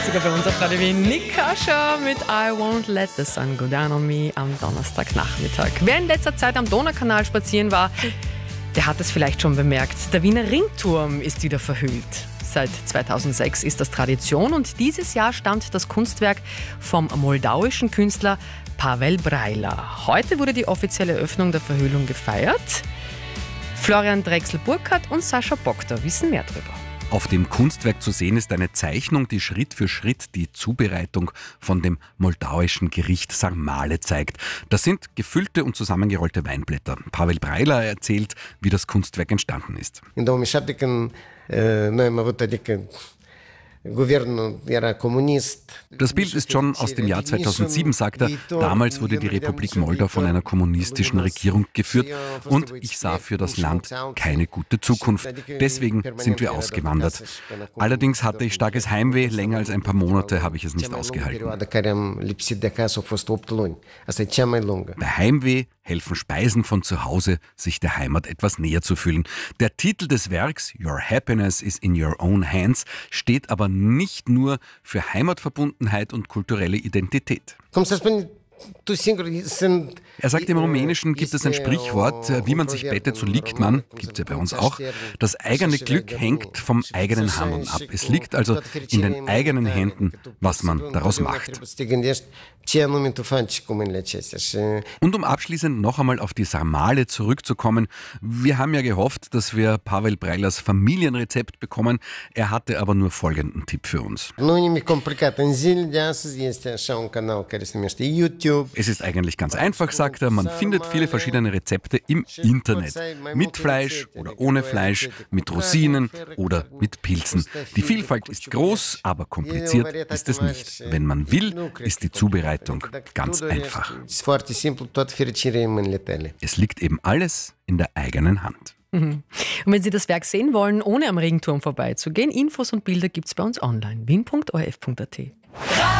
Sogar bei uns auf Radio Wien Nick Kascher mit I Won't Let the Sun Go Down on Me am Donnerstagnachmittag. Wer in letzter Zeit am Donaukanal spazieren war, der hat es vielleicht schon bemerkt. Der Wiener Ringturm ist wieder verhüllt. Seit 2006 ist das Tradition und dieses Jahr stammt das Kunstwerk vom moldauischen Künstler Pavel Brejla. Heute wurde die offizielle Öffnung der Verhüllung gefeiert. Florian Drechsel-Burkhardt und Sascha Bogda wissen mehr darüber. Auf dem Kunstwerk zu sehen ist eine Zeichnung, die Schritt für Schritt die Zubereitung von dem moldauischen Gericht Sarmale zeigt. Das sind gefüllte und zusammengerollte Weinblätter. Pavel Brejla erzählt, wie das Kunstwerk entstanden ist. Das Bild ist schon aus dem Jahr 2007, sagt er. Damals wurde die Republik Moldau von einer kommunistischen Regierung geführt und ich sah für das Land keine gute Zukunft. Deswegen sind wir ausgewandert. Allerdings hatte ich starkes Heimweh. Länger als ein paar Monate habe ich es nicht ausgehalten. Bei Heimweh helfen Speisen von zu Hause, sich der Heimat etwas näher zu fühlen. Der Titel des Werks, Your Happiness is in your own hands, steht aber nicht nur für Heimatverbundenheit und kulturelle Identität. Er sagt, im Rumänischen gibt es ein Sprichwort, wie man sich bettet, so liegt man, gibt es ja bei uns auch. Das eigene Glück hängt vom eigenen Handeln ab. Es liegt also in den eigenen Händen, was man daraus macht. Und um abschließend noch einmal auf die Sarmale zurückzukommen, wir haben ja gehofft, dass wir Pavel Brejlas Familienrezept bekommen. Er hatte aber nur folgenden Tipp für uns. Es ist eigentlich ganz einfach, sagt er. Man findet viele verschiedene Rezepte im Internet. Mit Fleisch oder ohne Fleisch, mit Rosinen oder mit Pilzen. Die Vielfalt ist groß, aber kompliziert ist es nicht. Wenn man will, ist die Zubereitung ganz einfach. Es liegt eben alles in der eigenen Hand. Und wenn Sie das Werk sehen wollen, ohne am Ringturm vorbeizugehen, Infos und Bilder gibt es bei uns online. wien.orf.at.